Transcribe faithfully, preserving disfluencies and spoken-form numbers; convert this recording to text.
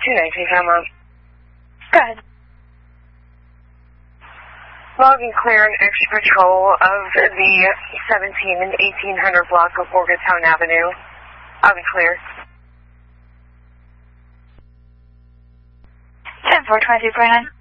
two nineteen, come on. Go ahead. Log and clear an extra patrol of the seventeen and eighteen hundred block of Morgantown Avenue. Log and clear. ten four twenty-two point nine.